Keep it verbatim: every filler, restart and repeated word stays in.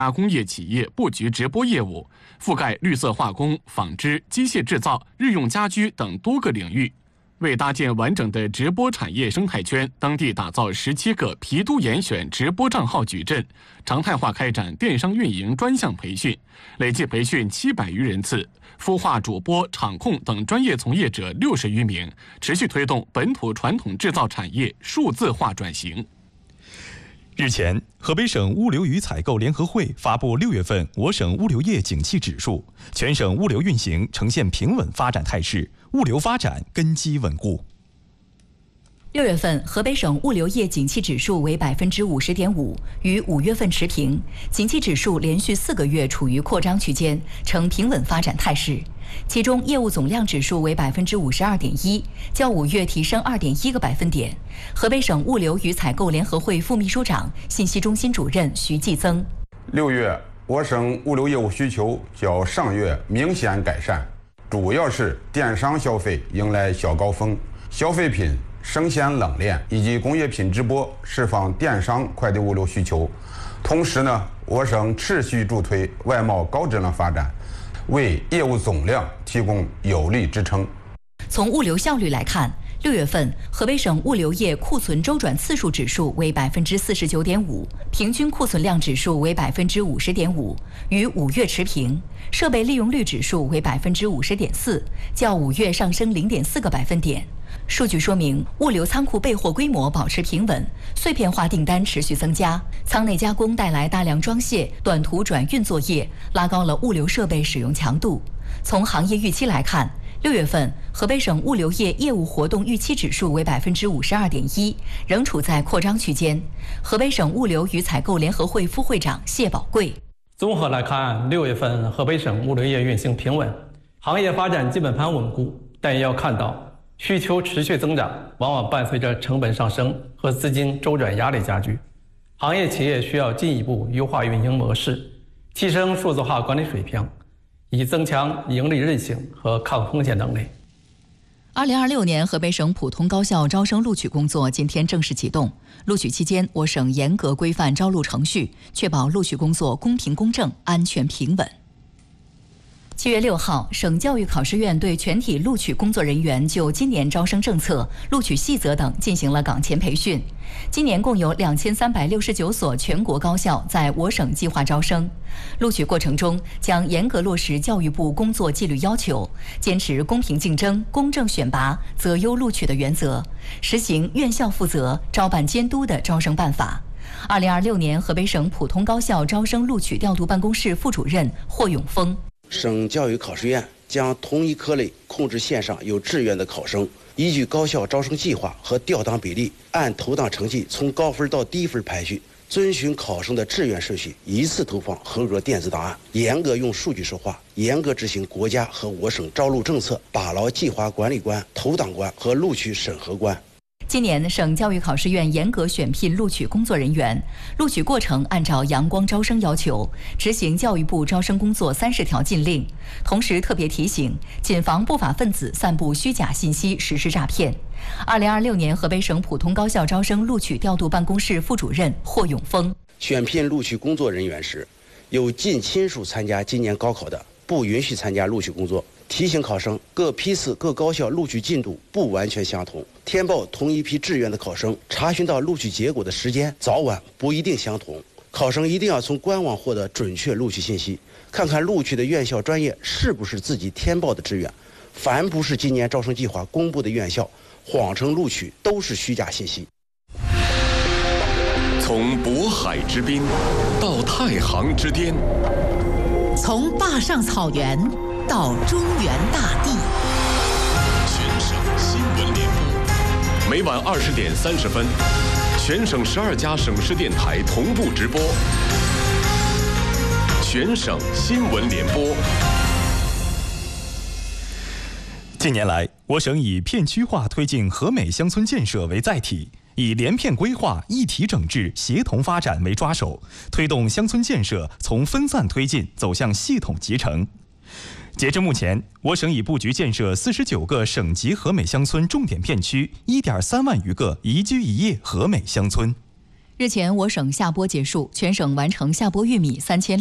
加工业企业布局直播业务，覆盖绿色化工、纺织、机械制造、日用家居等多个领域。为搭建完整的直播产业生态圈，当地打造十七个皮都严选直播账号矩阵，常态化开展电商运营专项培训，累计培训七百余人次，孵化主播、场控等专业从业者六十余名，持续推动本土传统制造产业数字化转型。 日前，河北省物流与采购联合会发布六月份我省物流业景气指数，全省物流运行呈现平稳发展态势，物流发展根基稳固。 六月份，河北省物流业景气指数为百分之五十点五，与五月份持平。景气指数连续四个月处于扩张区间，呈平稳发展态势。其中，业务总量指数为百分之五十二点一，较五月提升二点一个百分点。河北省物流与采购联合会副秘书长、信息中心主任徐继增： 六月，我省物流业务需求较上月明显改善，主要是电商消费迎来小高峰，消费品、生鲜冷链以及工业品直播释放电商快递物流需求。同时呢，我省持续助推外贸高质量发展，为业务总量提供有力支撑。 从物流效率来看，六月份河北省物流业库存周转次数指数为百分之四十九点五，平均库存量指数为百分之五十点五，与五月持平。设备利用率指数为百分之五十点四，较五月上升零点四个百分点。数据说明，物流仓库备货规模保持平稳，碎片化订单持续增加，仓内加工带来大量装卸、短途转运作业，拉高了物流设备使用强度。从行业预期来看，六月份河北省物流业业务活动预期指数为百分之五十二点一，仍处在扩张区间。河北省物流与采购联合会副会长谢宝贵： 综合来看，六月份河北省物流业运行平稳，行业发展基本盘稳固，但也要看到，需求持续增长，往往伴随着成本上升和资金周转压力加剧。行业企业需要进一步优化运营模式，提升数字化管理水平，以增强盈利韧性和抗风险能力。 二零二六年河北省普通高校招生录取工作今天正式启动。录取期间，我省严格规范招录程序，确保录取工作公平公正、安全平稳。七月六号，省教育考试院对全体录取工作人员就今年招生政策、录取细则等进行了岗前培训。今年共有两千三百六十九所全国高校在我省计划招生。录取过程中将严格落实教育部工作纪律要求，坚持公平竞争、公正选拔、择优录取的原则，实行院校负责、招办监督的招生办法。二零二六年，河北省普通高校招生录取调度办公室副主任霍永峰。 省教育考试院将同一科类控制线上有志愿的考生，依据高校招生计划和调档比例，按投档成绩从高分到低分排序，遵循考生的志愿顺序，一次投放合格电子档案，严格用数据说话，严格执行国家和我省招录政策，把牢计划管理关、投档关和录取审核关。 今年，省教育考试院严格选聘录取工作人员，录取过程按照阳光招生要求，执行教育部招生工作三十条禁令，同时特别提醒，谨防不法分子散布虚假信息实施诈骗。二零二六年，河北省普通高校招生录取调度办公室副主任霍永峰： 选聘录取工作人员时，有近亲属参加今年高考的，不允许参加录取工作。提醒考生，各批次各高校录取进度不完全相同，填报同一批志愿的考生查询到录取结果的时间早晚不一定相同。考生一定要从官网获得准确录取信息，看看录取的院校专业是不是自己填报的志愿。凡不是今年招生计划公布的院校，谎称录取都是虚假信息。 从渤海之滨到太行之巅， 从坝上草原到中原大地， 全省新闻联播，每晚二十点三十分，全省十二家省市电台同步直播。全省新闻联播。 近年来，我省以片区化推进和美乡村建设为载体，以连片规划、一体整治、协同发展为抓手，推动乡村建设从分散推进走向系统集成。截至目前，我省已布局建设四十九个省级和美乡村重点片区，一点三万余个宜居宜业和美乡村。 日前，我省下播结束，全省完成下播玉米三千。